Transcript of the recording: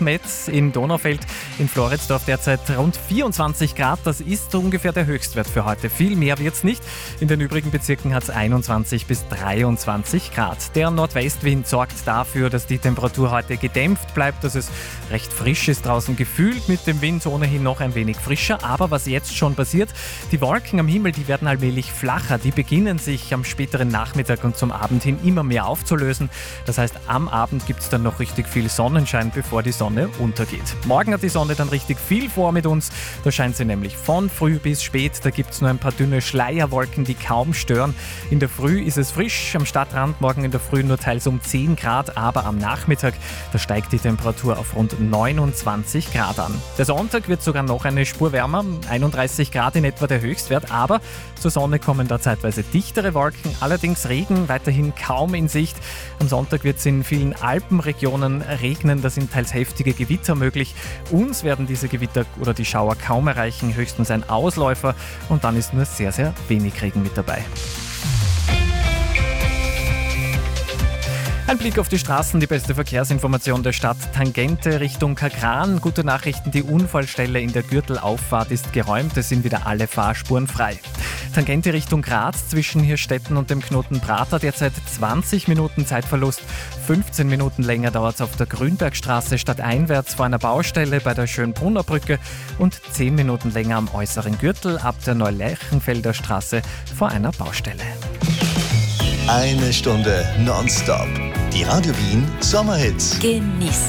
Metz in Donaufeld, in Floridsdorf derzeit rund 24 Grad. Das ist ungefähr der Höchstwert für heute. Viel mehr wird es nicht. In den übrigen Bezirken hat es 21 bis 23 Grad. Der Nordwestwind sorgt dafür, dass die Temperatur heute gedämpft bleibt, dass es recht frisch ist draußen, gefühlt mit dem Wind ohnehin noch ein wenig frischer. Aber was jetzt schon passiert, die Wolken am Himmel, die werden allmählich flacher. Die beginnen sich am späteren Nachmittag und zum Abend hin immer mehr aufzulösen. Das heißt, am Abend gibt es dann noch richtig viel Sonnenschein, bevor die Sonne untergeht. Morgen hat die Sonne dann richtig viel vor mit uns. Da scheint sie nämlich von früh bis spät. Da gibt es nur ein paar dünne Schleierwolken, die kaum stören. In der Früh ist es frisch, am Stadtrand morgen in der Früh nur teils um 10 Grad, aber am Nachmittag, da steigt die Temperatur auf rund 29 Grad an. Der Sonntag wird sogar noch eine Spur wärmer, 31 Grad in etwa der Höchstwert, aber zur Sonne kommen da zeitweise dichtere Wolken, allerdings Regen weiterhin kaum in Sicht. Am Sonntag wird es in vielen Alpenregionen regnen, da sind teils heftige Gewitter möglich. Uns werden diese Gewitter oder die Schauer kaum erreichen, höchstens ein Ausläufer und dann ist nur sehr, sehr wenig Regen mit dabei. Ein Blick auf die Straßen, die beste Verkehrsinformation der Stadt. Tangente Richtung Kagran. Gute Nachrichten, die Unfallstelle in der Gürtelauffahrt ist geräumt. Es sind wieder alle Fahrspuren frei. Tangente Richtung Graz zwischen Hirstetten und dem Knoten Prater. Derzeit 20 Minuten Zeitverlust. 15 Minuten länger dauert es auf der Grünbergstraße stadteinwärts vor einer Baustelle bei der Schönbrunner Brücke und 10 Minuten länger am äußeren Gürtel ab der Neulerchenfelder Straße vor einer Baustelle. Eine Stunde nonstop. Die Radio Wien Sommerhits. Genießen.